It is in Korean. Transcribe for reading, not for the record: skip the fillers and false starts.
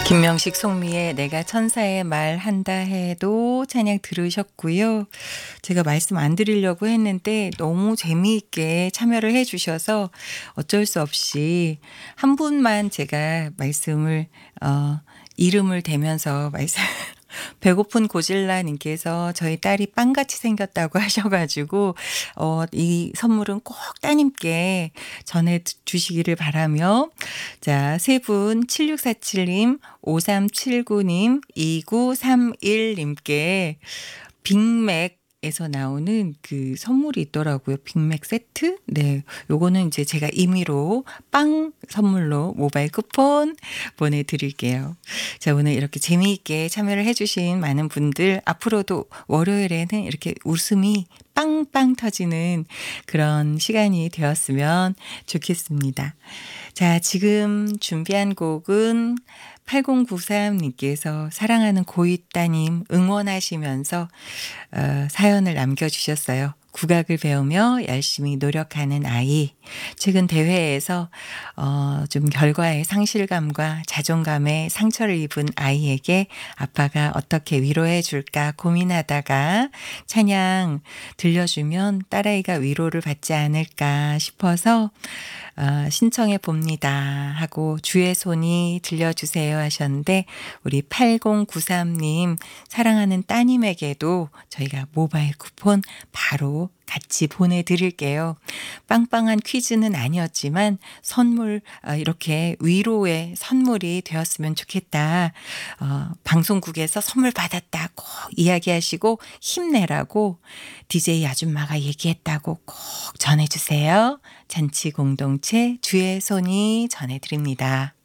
김명식 송미의 내가 천사의 말 한다 해도 찬양 들으셨고요. 제가 말씀 안 드리려고 했는데 너무 재미있게 참여를 해 주셔서 어쩔 수 없이 한 분만 제가 말씀을 이름을 대면서 말씀 배고픈 고질라 님께서 저희 딸이 빵같이 생겼다고 하셔 가지고 이 선물은 꼭 따님께 전해 주시기를 바라며, 자, 세 분 7647 님, 5379 님, 2931 님께 빅맥에서 나오는 그 선물이 있더라고요. 빅맥 세트? 네. 요거는 이제 제가 임의로 빵 선물로 모바일 쿠폰 보내드릴게요. 자, 오늘 이렇게 재미있게 참여를 해주신 많은 분들, 앞으로도 월요일에는 이렇게 웃음이 빵빵 터지는 그런 시간이 되었으면 좋겠습니다. 자, 지금 준비한 곡은 8093님께서 사랑하는 고2 따님 응원하시면서 사연을 남겨주셨어요. 국악을 배우며 열심히 노력하는 아이. 최근 대회에서 좀 결과에 상실감과 자존감에 상처를 입은 아이에게 아빠가 어떻게 위로해 줄까 고민하다가 찬양 들려주면 딸아이가 위로를 받지 않을까 싶어서 신청해 봅니다 하고 주의 손이 들려주세요 하셨는데, 우리 8093님 사랑하는 따님에게도 저희가 모바일 쿠폰 바로 같이 보내드릴게요. 빵빵한 퀴즈는 아니었지만 선물, 이렇게 위로의 선물이 되었으면 좋겠다. 방송국에서 선물 받았다 꼭 이야기하시고 힘내라고 DJ 아줌마가 얘기했다고 꼭 전해주세요. 잔치 공동체 주의 손이 전해드립니다.